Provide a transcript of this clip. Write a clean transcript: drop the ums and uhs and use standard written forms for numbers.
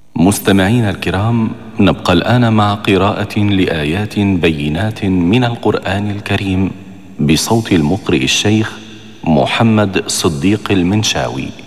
مستمعينا الكرام، نبقى الآن مع قراءة لآيات بينات من القرآن الكريم بصوت المقرئ الشيخ محمد صديق المنشاوي.